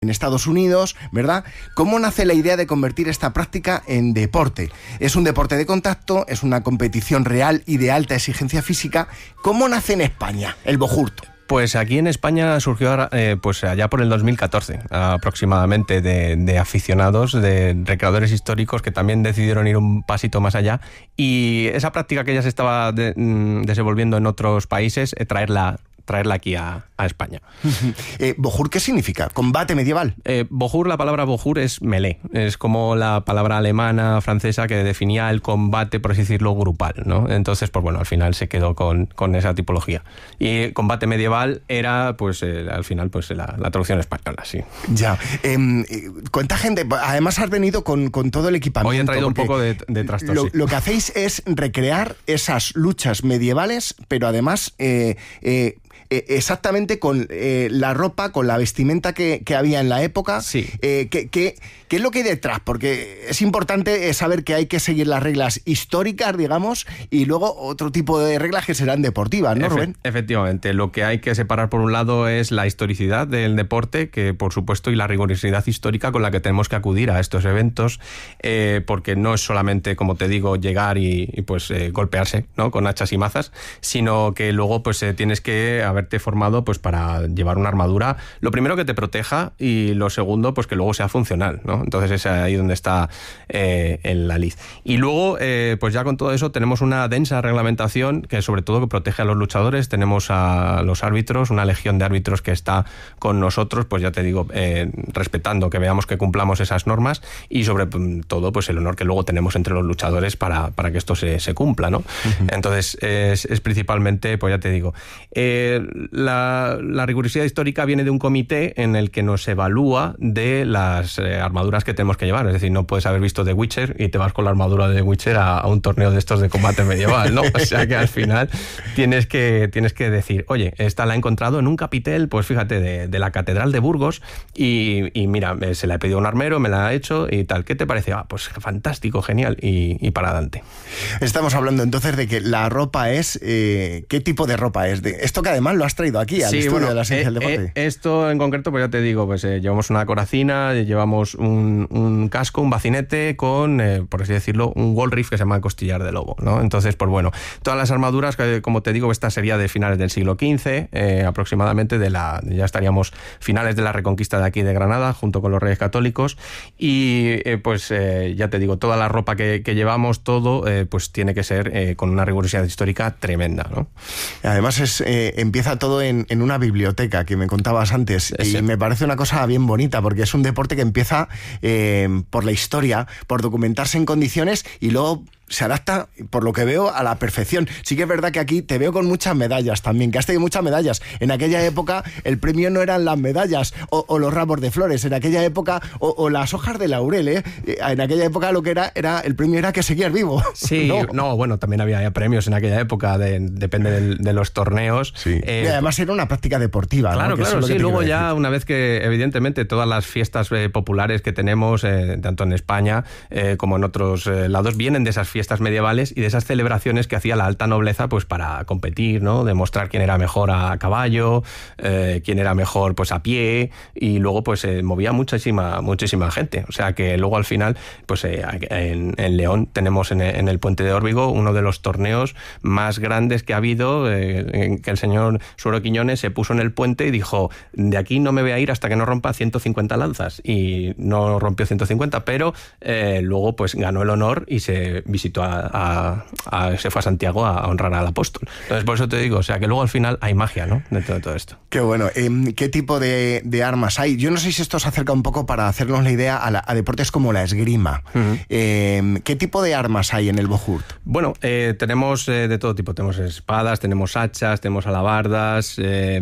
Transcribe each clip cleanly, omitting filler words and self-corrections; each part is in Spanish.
en Estados Unidos, ¿verdad? ¿Cómo nace la idea de convertir esta práctica en deporte? Es un deporte de contacto, es una competición real y de alta exigencia física. ¿Cómo nace en España el Bojurt? Pues aquí en España surgió pues allá por el 2014 aproximadamente de aficionados, de recreadores históricos que también decidieron ir un pasito más allá, y esa práctica que ya se estaba desenvolviendo en otros países, traerla aquí a España. ¿Bojur qué significa? ¿Combate medieval? Bojur, la palabra bojur es melee. Es como la palabra alemana, francesa, que definía el combate, por así decirlo, grupal, ¿no? Entonces, pues bueno, al final se quedó con esa tipología. Y combate medieval era, pues, al final, pues la traducción española, sí. Ya. ¿Cuánta gente? Además has venido con todo el equipamiento. Hoy he traído un poco de trastos, sí. Lo que hacéis es recrear esas luchas medievales, pero además exactamente con la ropa, con la vestimenta que había en la época. Sí. ¿Qué es lo que hay detrás? Porque es importante saber que hay que seguir las reglas históricas, digamos, y luego otro tipo de reglas que serán deportivas, ¿no, Rubén? Efectivamente. Lo que hay que separar, por un lado, es la historicidad del deporte, que por supuesto, y la rigurosidad histórica con la que tenemos que acudir a estos eventos, porque no es solamente, como te digo, llegar y pues golpearse, ¿no?, con hachas y mazas, sino que luego pues tienes que haberte formado pues para llevar una armadura, lo primero que te proteja, y lo segundo pues que luego sea funcional, ¿no? Entonces es ahí donde está la liz. Y luego pues ya con todo eso tenemos una densa reglamentación que sobre todo que protege a los luchadores. Tenemos a los árbitros, una legión de árbitros que está con nosotros, pues ya te digo, respetando que veamos que cumplamos esas normas, y sobre todo pues el honor que luego tenemos entre los luchadores para que esto se cumpla, ¿no? Uh-huh. Entonces es principalmente, pues ya te digo, la rigurosidad histórica viene de un comité en el que nos evalúa de las armaduras que tenemos que llevar. Es decir, no puedes haber visto The Witcher y te vas con la armadura de The Witcher a un torneo de estos de combate medieval, ¿no? O sea que al final tienes que decir, oye, esta la he encontrado en un capitel, pues fíjate, de la Catedral de Burgos, y mira, se la he pedido a un armero, me la ha hecho y tal. ¿Qué te parece? Pues fantástico, genial, y para adelante. Estamos hablando entonces de que la ropa es... ¿qué tipo de ropa es? Esto que además lo has traído aquí al estudio de la Ciencia del Deporte. Esto en concreto, pues ya te digo, pues llevamos una coracina, llevamos un casco, un bacinete con, por así decirlo, un wall riff que se llama costillar de lobo, ¿no? Entonces, pues bueno, todas las armaduras, como te digo, esta sería de finales del siglo XV, aproximadamente, ya estaríamos finales de la Reconquista de aquí de Granada, junto con los Reyes Católicos, y pues ya te digo, toda la ropa que llevamos, todo, pues tiene que ser con una rigurosidad histórica tremenda, ¿no? Además empieza todo en una biblioteca que me contabas antes, sí. Y me parece una cosa bien bonita, porque es un deporte que empieza por la historia, por documentarse en condiciones, y luego se adapta, por lo que veo, a la perfección. Sí que es verdad que aquí te veo con muchas medallas también, que has tenido muchas medallas. En aquella época el premio no eran las medallas o los ramos de flores, en aquella época, o las hojas de laurel, ¿eh? En aquella época lo que era el premio era que seguías vivo. Sí, no, bueno, también había premios en aquella época, depende de los torneos. Sí. Y además era una práctica deportiva, claro, ¿no? Claro, sí, luego ya una vez que, evidentemente, todas las fiestas populares que tenemos, tanto en España como en otros lados, vienen de esas fiestas medievales y de esas celebraciones que hacía la alta nobleza pues para competir, ¿no? Demostrar quién era mejor a caballo, quién era mejor pues a pie, y luego pues movía muchísima gente. O sea que luego al final pues en León tenemos en el Puente de Órbigo uno de los torneos más grandes que ha habido, en que el señor Suero Quiñones se puso en el puente y dijo, de aquí no me voy a ir hasta que no rompa 150 lanzas, y no rompió 150, pero luego pues ganó el honor y se visitó se fue a Santiago a honrar al apóstol. Entonces, por eso te digo, o sea, que luego al final hay magia, ¿no?, dentro de todo esto. Qué bueno. ¿Qué tipo de armas hay? Yo no sé si esto se acerca un poco para hacernos la idea a deportes como la esgrima. Uh-huh. ¿Qué tipo de armas hay en el Bojurt? Bueno, tenemos de todo tipo. Tenemos espadas, tenemos hachas, tenemos alabardas,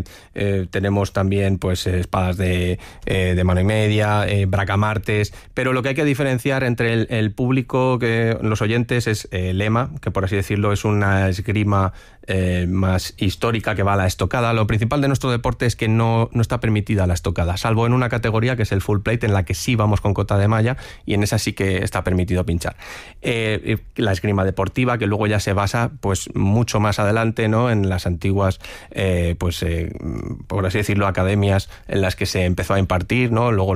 tenemos también pues espadas de mano y media, bracamartes, pero lo que hay que diferenciar entre el público, los oyentes, es lema, que por así decirlo es una esgrima más histórica que va a la estocada. Lo principal de nuestro deporte es que no está permitida la estocada, salvo en una categoría que es el full plate, en la que sí vamos con cota de malla, y en esa sí que está permitido pinchar. La esgrima deportiva, que luego ya se basa pues mucho más adelante, ¿no?, en las antiguas por así decirlo, academias en las que se empezó a impartir, ¿no? Luego